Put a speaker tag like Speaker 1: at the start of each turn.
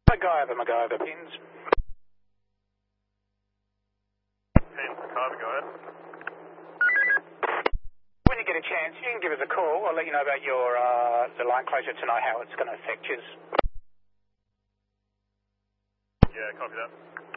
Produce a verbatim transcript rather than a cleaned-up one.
Speaker 1: MacGyver, MacGyver, pins.
Speaker 2: Pins, MacGyver, go ahead.
Speaker 1: When you get a chance, you can give us a call. I'll let you know about your uh, the line closure tonight, how it's going to affect you.
Speaker 2: Yeah, copy that.